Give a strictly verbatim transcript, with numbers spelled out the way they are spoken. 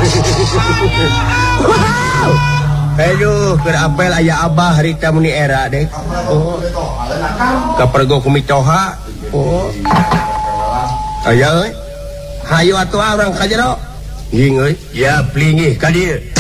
Wow. Aduh, keur apel aya Abah harita muni era deh. Oh. Kapergo ku micoha. Oh. Aya euy. Hayu atuh urang ka jero. Hing euy. Ya plingih ka dieu.